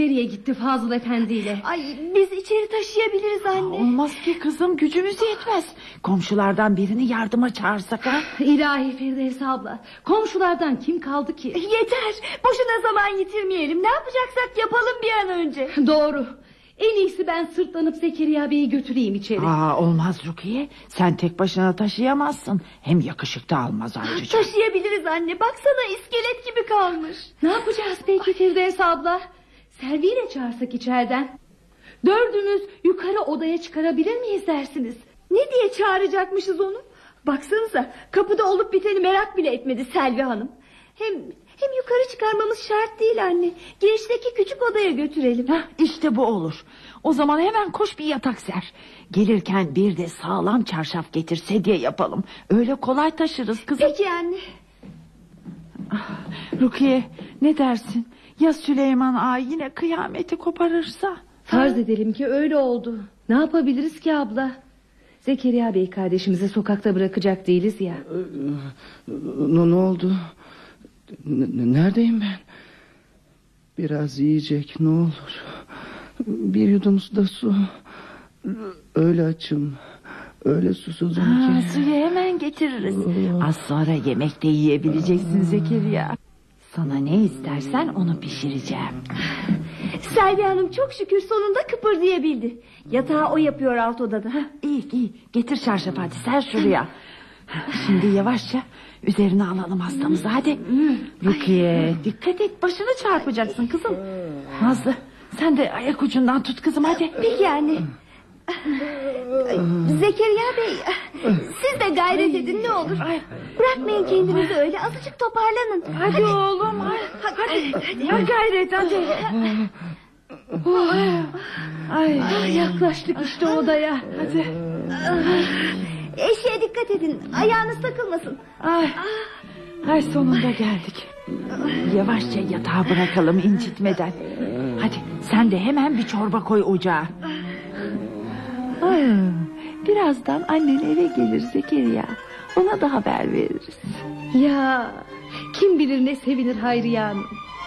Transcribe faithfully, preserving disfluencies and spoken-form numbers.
nereye gitti Fazıl Efendi ile? Ay, biz içeri taşıyabiliriz anne. Aa, olmaz ki kızım, gücümüz yetmez. Komşulardan birini yardıma çağırsak ha? İlahi Firdevs abla, komşulardan kim kaldı ki? Yeter, boşuna zaman yitirmeyelim. Ne yapacaksak yapalım bir an önce. Doğru. En iyisi ben sırtlanıp Zekeriya Bey'i götüreyim içeri. Aa, olmaz Rukiye, sen tek başına taşıyamazsın. Hem yakışık da almaz ayrıca. Taşıyabiliriz anne, baksana iskelet gibi kalmış. Ne yapacağız peki Firdevs abla? Selvi'yi de çağırsak içeriden. Dördümüz yukarı odaya çıkarabilir miyiz dersiniz? Ne diye çağıracakmışız onu? Baksanıza, kapıda olup biteni merak bile etmedi Selvi Hanım. Hem hem yukarı çıkarmamız şart değil anne. Girişteki küçük odaya götürelim. Heh, işte bu olur. O zaman hemen koş bir yatak ser. Gelirken bir de sağlam çarşaf getir, sedye yapalım. Öyle kolay taşırız kızım. Peki anne. Ah, Rukiye, ne dersin? Ya Süleyman Ağa yine kıyameti koparırsa? Farz edelim ki öyle oldu. Ne yapabiliriz ki abla? Zekeriya Bey kardeşimizi sokakta bırakacak değiliz ya. Ne, ne oldu? N- neredeyim ben? Biraz yiyecek ne olur. Bir yudum da su. Öyle açım, öyle susuzum Ha, ki. suyu hemen getiririz. Az sonra yemek de yiyebileceksin Zekeriya. Sana ne istersen onu pişireceğim. Selvi Hanım çok şükür sonunda kıpırdayabildi. Yatağı o yapıyor alt odada. İyi iyi, getir çarşafı hadi, ser şuraya. Şimdi yavaşça üzerine alalım hastamızı, hadi. Rukiye, dikkat et, başını çarpacaksın kızım. Nazlı, sen de ayak ucundan tut kızım, hadi. Peki anne. Zekeriya Bey, siz de gayret edin ne olur. Bırakmayın kendinizi öyle, azıcık toparlanın. Hadi, hadi oğlum, hadi, hadi, hadi, hadi gayret, hadi. Oh, ay, Ay, yaklaştık işte odaya. Hadi. Eşeğe dikkat edin, ayağınız takılmasın. Ay, ay sonunda geldik. Yavaşça yatağa bırakalım incitmeden. Hadi sen de hemen bir çorba koy ocağa. Ay, birazdan annen eve gelir Zekeriya. Ona da haber veririz. Ya kim bilir ne sevinir Hayriye Hanım.